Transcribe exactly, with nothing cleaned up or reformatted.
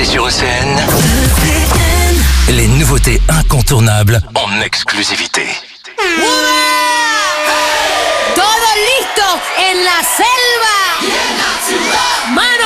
C'est sur E C N. Les nouveautés incontournables en exclusivité. Todo listo en la selva. Mano